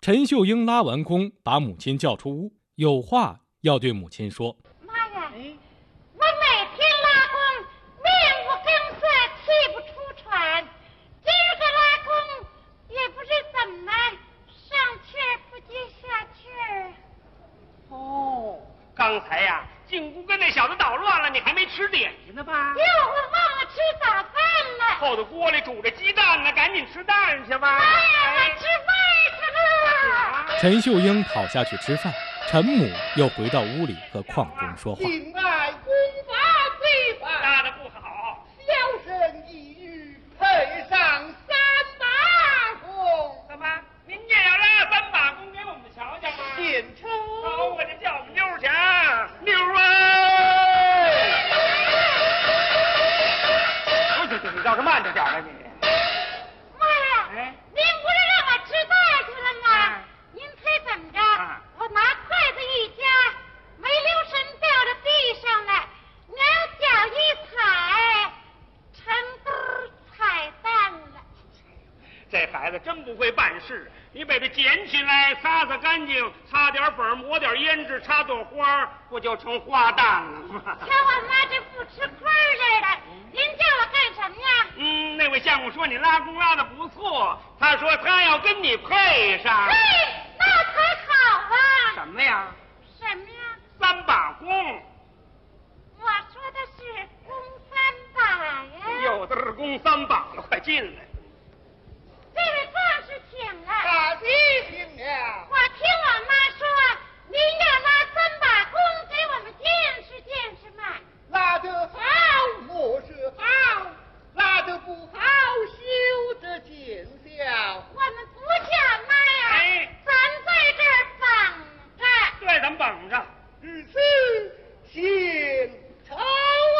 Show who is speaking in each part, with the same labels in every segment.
Speaker 1: 陈秀英拉完弓，把母亲叫出屋，有话要对母亲说。
Speaker 2: 妈呀，我每天拉弓，面无更色，气不出喘。今儿个拉弓，也不知怎么上气儿不接下气儿。
Speaker 3: 哦，刚才呀，进屋跟那小子捣乱了，你还没吃点心呢吧？
Speaker 2: 哟，我忘了吃早饭了。
Speaker 3: 后头锅里煮着鸡蛋呢，赶紧吃蛋去吧。
Speaker 2: 妈呀，我吃饭去了。
Speaker 1: 陈秀英跑下去吃饭，陈母又回到屋里和邝中说话。
Speaker 4: 敬爱功法非凡，
Speaker 3: 拉得不好，
Speaker 4: 小生一语配上3把弓。
Speaker 3: 怎么？您也要拉3把弓给我们瞧瞧吗？
Speaker 4: 献丑。
Speaker 3: 好，我就叫我们妞儿去啊，妞儿啊！你倒是慢着点吧你。
Speaker 2: 妈呀，您不是让我吃饭去了吗？您猜怎么着？我拿筷子一夹，没留神掉到地上了，娘脚一踩，成堆踩蛋了。
Speaker 3: 这孩子真不会办事，你把它捡起来，擦擦干净，擦点粉，抹点胭脂，插朵花，不就成花旦了吗？
Speaker 2: 瞧我妈这不吃亏似的，您叫我干什么呀？
Speaker 3: 那位相公说你拉弓拉得不错，他说他要跟你配上。
Speaker 2: 嘿，那才好啊！
Speaker 3: 什么呀
Speaker 2: 什么呀
Speaker 3: ？3把弓。
Speaker 2: 我说的是弓3把呀。
Speaker 3: 有的是弓3把了，快进来。
Speaker 2: 这位壮士请了。
Speaker 4: 大吉请了。
Speaker 2: 我听我妈说，您要拉3把弓给我们见识见识嘛。
Speaker 4: 拉得好，莫是好；拉得不好，休得见笑。
Speaker 2: 我们不叫妈呀，咱在这儿绑着。
Speaker 3: 对，咱们绑着。
Speaker 4: 至此，献丑啊！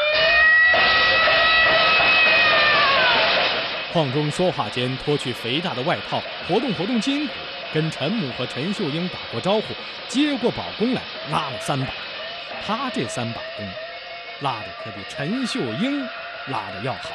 Speaker 1: 邝中说话间脱去肥大的外套，活动活动筋骨，跟陈母和陈秀英打过招呼，接过宝弓来拉了3把。他这3把弓，拉的可比陈秀英拉的要好。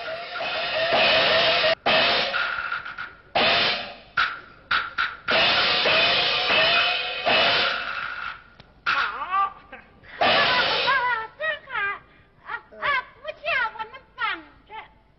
Speaker 3: 好，
Speaker 2: 真好不叫我们绑着。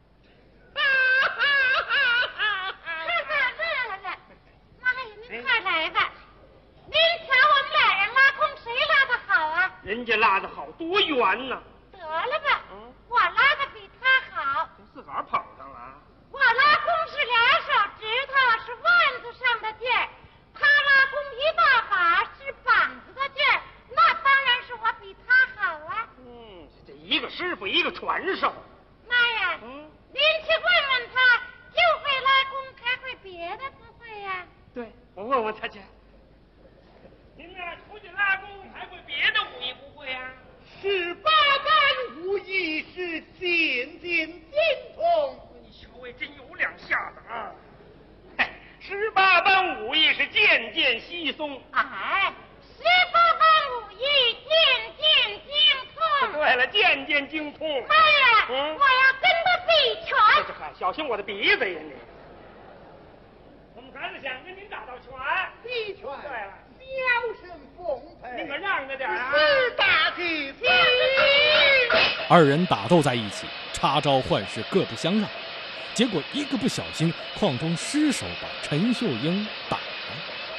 Speaker 2: 妈呀，您快来吧！您瞧我们俩人拉弓，谁拉的好啊？
Speaker 3: 人家拉得好，多圆呢。
Speaker 2: 得了吧，我拉的比他好。
Speaker 3: 自个儿捧上了。
Speaker 2: 我拉弓是2手指头，是腕子上的劲儿；他拉弓1大把，是膀子的劲儿。那当然是我比他好啊。
Speaker 3: 这一个师傅，一个传授。
Speaker 2: 妈呀，您去问问他，就会拉弓，还会别的不会呀？
Speaker 3: 对，我问问他去。您呢，出去拉弓还会别的武艺不会呀
Speaker 4: 18般武艺是渐渐精通。
Speaker 3: 你瞧，我真有2下子啊！18般武艺是渐渐稀松。
Speaker 2: 哎，18般武艺渐渐精通。
Speaker 3: 对了，渐渐精通。
Speaker 2: 妈呀，我要跟他比拳。
Speaker 3: 小心我的鼻子呀你！我们孩子想跟您打道拳。
Speaker 4: 比拳。
Speaker 3: 对了，
Speaker 4: 小生奉陪。
Speaker 3: 您可让着点啊！
Speaker 4: 是大吉子。
Speaker 1: 2人打斗在一起，插招换式，各不相让。结果一个不小心，邝中失手把陈秀英打了。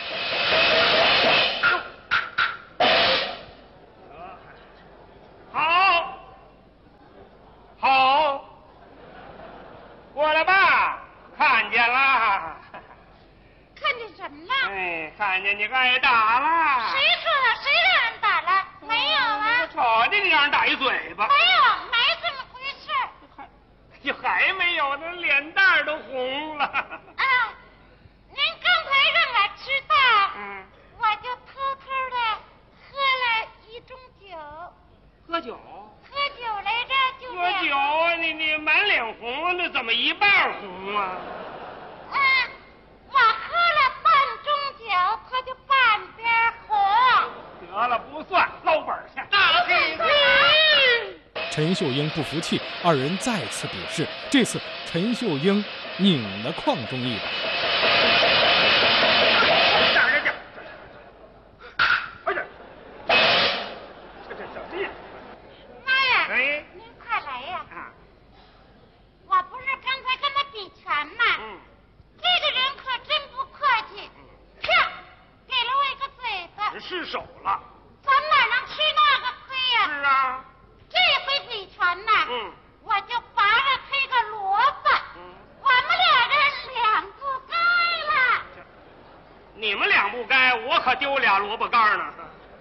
Speaker 3: 好，过来吧，看见了。
Speaker 2: 看见什么了？
Speaker 3: 看见你挨打了。
Speaker 2: 谁说的？谁让人打了？没有啊。
Speaker 3: 瞅见你让人打一嘴巴。
Speaker 2: 没有，没这么回事。
Speaker 3: 还没有，那脸蛋都红了。
Speaker 2: 您刚才让我知道，我就偷偷的喝了1盅酒。
Speaker 3: 喝酒？
Speaker 2: 喝酒来着，就
Speaker 3: 喝酒啊！你满脸红，那怎么一半红啊？
Speaker 2: 我喝了半盅酒，他就半边红。
Speaker 3: 得了，不算，捞本去。
Speaker 4: 大吉子。
Speaker 1: 陈秀英不服气，2人再次比试。这次陈秀英拧了邝中一把。
Speaker 3: 手了。
Speaker 2: 咱哪能吃那个亏呀？
Speaker 3: 是啊，
Speaker 2: 这回比拳呐，我就罚了他个萝卜。我们俩人两不该了。
Speaker 3: 你们俩不该，我可丢俩萝卜干呢。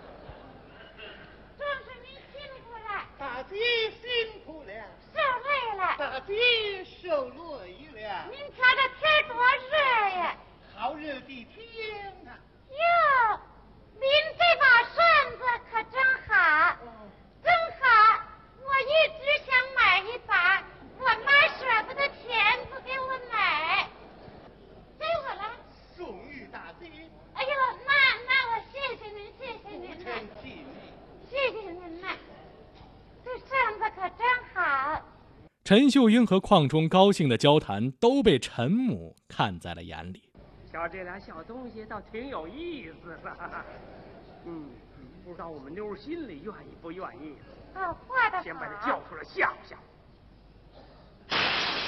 Speaker 2: 壮士您辛苦了，
Speaker 4: 大姐辛苦了，
Speaker 2: 受累了。
Speaker 4: 大姐受累了。
Speaker 2: 您瞧这天多热呀！
Speaker 4: 好热的天呐！
Speaker 2: 哟，您这把扇子可真好，真好！我一直想买一把，我妈舍不得钱不给我买，给我了。
Speaker 4: 送与大姐。
Speaker 2: 哎呦，那我谢谢您，谢谢您呐，谢谢您呐，这扇子可真好。
Speaker 1: 陈秀英和邝忠高兴的交谈都被陈母看在了眼里。
Speaker 3: 瞧这俩小东西倒挺有意思的。不知道我们妞心里愿意不愿意。
Speaker 2: 哦，画的好。
Speaker 3: 先把他叫出来吓唬吓唬。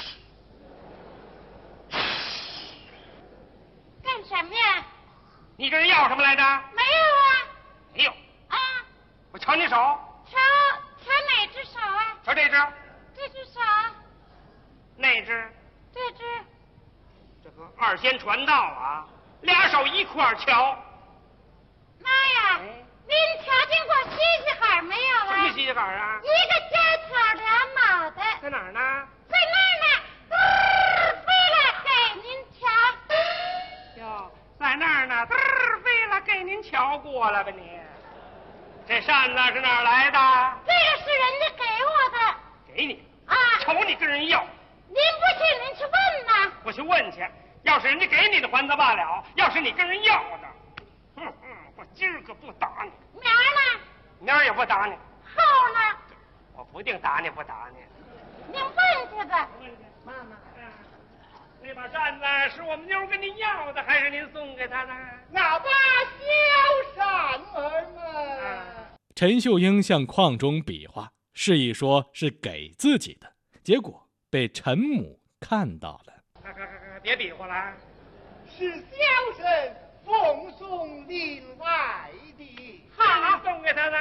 Speaker 2: 干什么呀？
Speaker 3: 你跟人要什么来着？
Speaker 2: 没有啊。
Speaker 3: 没有。
Speaker 2: 啊。
Speaker 3: 我瞧你手。
Speaker 2: 瞧哪只手啊？
Speaker 3: 瞧这只。
Speaker 2: 这只手。
Speaker 3: 那只。
Speaker 2: 这只。
Speaker 3: 这个二仙传道啊，俩手一块瞧。
Speaker 2: 妈呀！您瞧见过西西海没有啊？
Speaker 3: 什么西西海啊？
Speaker 2: 一个尖挑两脑袋。
Speaker 3: 在哪儿呢？
Speaker 2: 在那儿呢，飞了给您瞧。
Speaker 3: 哟，在那儿呢，飞了给您瞧过了吧你？这扇子是哪儿来的？
Speaker 2: 这个是人家给我的。
Speaker 3: 给你
Speaker 2: 啊？
Speaker 3: 瞅你跟人要。
Speaker 2: 您不信，您去问呐。
Speaker 3: 我去问去，要是人家给你的还则罢了，要是你跟人要的，我今儿个不打你。
Speaker 2: 明儿呢？
Speaker 3: 明儿也不打你。
Speaker 2: 后呢？
Speaker 3: 我不定打你不打你。
Speaker 2: 您问去吧。
Speaker 3: 妈妈，那把扇子是我们妞跟您要的，还是您送给她的？
Speaker 4: 那把小扇儿嘛。
Speaker 1: 陈秀英向邝忠比划，示意说是给自己的，结果被陈母看到了。
Speaker 3: 别比划了，
Speaker 4: 是小生奉送另外的。
Speaker 3: 好，送给他的。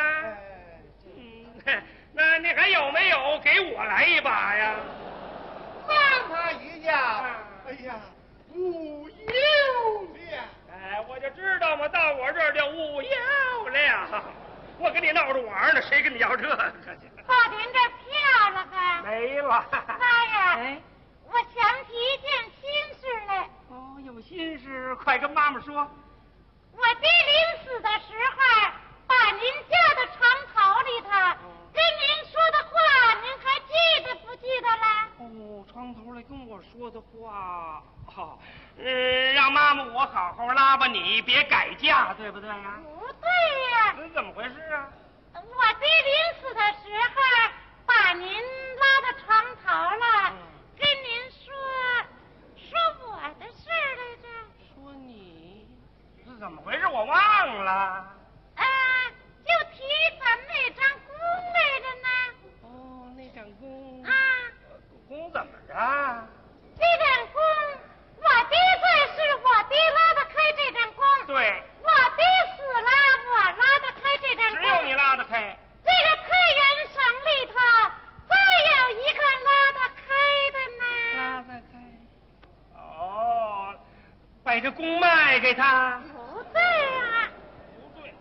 Speaker 3: 那你还有没有给我来一把呀？
Speaker 4: 妈妈一样。哎呀，无有了。
Speaker 3: 哎，我就知道嘛，到我这儿就无有了。我跟你闹着玩呢，谁跟你要这个去？
Speaker 2: 把您这票了吧？
Speaker 3: 没了。
Speaker 2: 妈呀！我想起一件心事来。
Speaker 3: 哦，有心事，快跟妈妈说。
Speaker 2: 我爹临死的时候，把您叫到床头里头，跟您说的话，您还记得不记得了？
Speaker 3: 哦，床头里跟我说的话，让妈妈我好好拉吧你，别改嫁，对不对呀？
Speaker 2: 不对呀。
Speaker 3: 怎么回事啊？
Speaker 2: 我爹临死的时候，把您拉到床头了，跟您说我的事来着。
Speaker 3: 说你是怎么回事？我忘了。
Speaker 2: 就提咱们那张弓来着呢。
Speaker 3: 哦，那张弓。弓怎么着？
Speaker 2: 这张弓，我爹在世，我爹拉得开这张弓。
Speaker 3: 对。
Speaker 2: 我爹死了，我拉得开这张弓。
Speaker 3: 只有你拉得开。
Speaker 2: 这个太原省里头，再有一个拉得开的呢。
Speaker 3: 拉得开。哦，把这弓卖给他。
Speaker 2: 不对啊。
Speaker 3: 不对。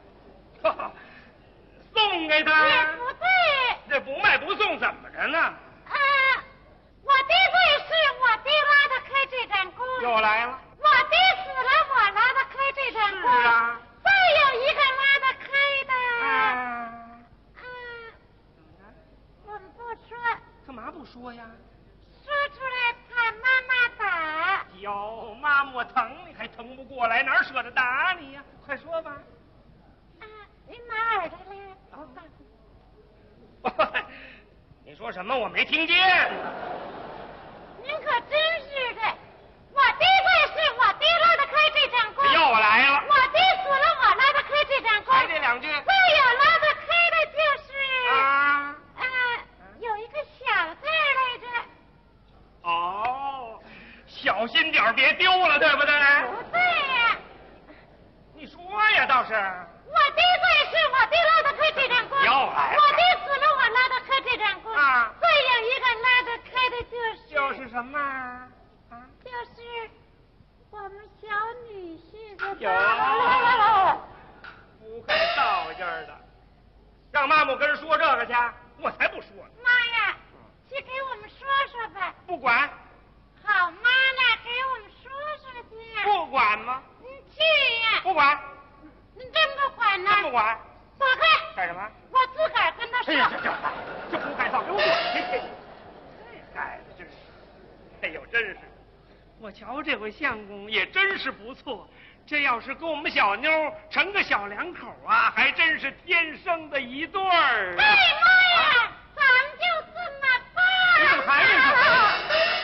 Speaker 3: 送给他。
Speaker 2: 也不对。
Speaker 3: 这不卖不送怎么着呢？
Speaker 2: 我爹在世，我爹拉得开这张弓。
Speaker 3: 又来了。
Speaker 2: 我爹死了，我拉得开这张弓。
Speaker 3: 是啊。
Speaker 2: 再有一个拉得开的。我们不说。
Speaker 3: 干嘛不说呀？
Speaker 2: 说出来怕妈妈打。
Speaker 3: 哟，妈妈我疼你还疼不过来，哪舍得打你呀？快说吧。
Speaker 2: 您拿耳朵来。
Speaker 3: 你说什么？我没听见。
Speaker 2: 您可真是的，我爹在世，我爹拉得开这张弓。
Speaker 3: 又来了。
Speaker 2: 我爹死了，我拉得开这张弓。
Speaker 3: 还这两句。
Speaker 2: 再有拉得开的就是有一个小字来着。
Speaker 3: 小心点别丢了，对不对？
Speaker 2: 不对呀。
Speaker 3: 你说说呀，倒是。
Speaker 2: 我的贵是我的拉得开这张弓，
Speaker 3: 又来了
Speaker 2: 我的死了我拉得开这张弓
Speaker 3: 啊
Speaker 2: 再有一个拉得开的
Speaker 3: 就是什么啊？
Speaker 2: 就是我们小女婿的
Speaker 3: 有不会造劲儿的，让妈妈跟人说这个去，我才不说呢。
Speaker 2: 妈呀，去给我们说说吧。
Speaker 3: 不管，
Speaker 2: 好妈呢，给我们说说去。
Speaker 3: 不管吗？
Speaker 2: 你去呀。
Speaker 3: 不管，
Speaker 2: 你真不管呢？
Speaker 3: 真不管。
Speaker 2: 走开。
Speaker 3: 干什么？
Speaker 2: 我自个儿跟他说。
Speaker 3: 哎呀，这不该造，给我滚去！这孩子真是，哎呦，真是。我瞧这回相公也真是不错，这要是跟我们小妞成个小两口啊，还真是天生的一对儿。
Speaker 2: 哎妈呀，咱们就这么办。
Speaker 3: 你怎么还没说？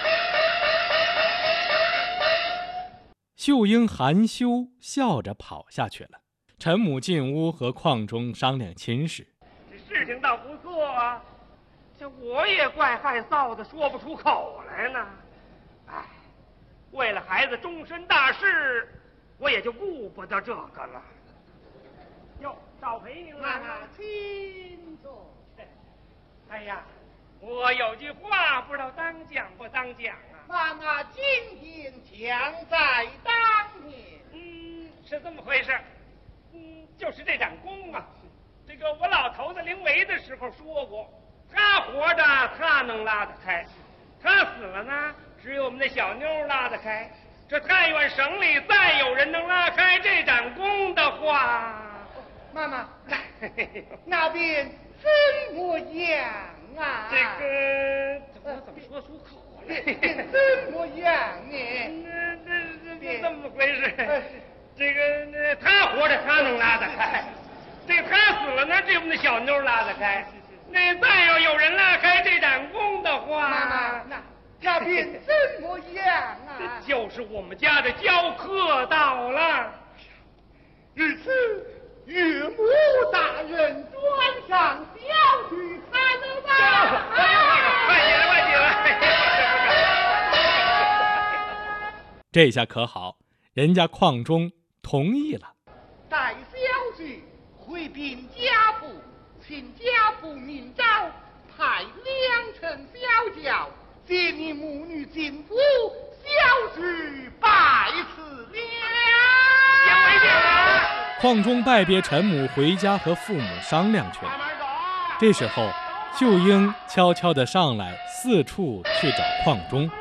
Speaker 1: 秀英含羞笑着跑下去了。陈母进屋和邝忠商量亲事。
Speaker 3: 这事情倒不错啊，这我也怪害臊的，说不出口来呢。哎。为了孩子终身大事，我也就顾不得这个了。哟，少陪您了。
Speaker 4: 妈妈，请坐。
Speaker 3: 哎呀，我有句话不知道当讲不当讲啊。
Speaker 4: 妈妈今天强在当面。
Speaker 3: 是这么回事。就是这盏弓啊，这个我老头子临危的时候说过，他活着他能拉得开，他死了呢，只有我们那小妞拉得开。这太原省里再有人能拉开这盏弓的话，
Speaker 4: 妈妈，那边怎么样啊？
Speaker 3: 这个我怎么说出口来？
Speaker 4: 怎么样呢？
Speaker 3: 这么回事。这个他活着他能拉得开，这个他死了呢，只有我们那小妞拉得开。那再要有人拉开这盏弓的话，
Speaker 4: 妈妈，那边怎么样啊？
Speaker 3: 就是我们家的教课到了。
Speaker 4: 日此岳母大人端上小婿看了吧？
Speaker 3: 快起来，快起来！
Speaker 1: 这下可好，人家邝忠同意了。
Speaker 4: 待小婿回禀家父，请家父明诏，派2乘小轿接你母女进府，小婿拜辞了。
Speaker 3: 先回见了。
Speaker 1: 邝忠拜别陈母，回家和父母商量去了。这时候，秀英悄悄地上来，四处去找邝忠。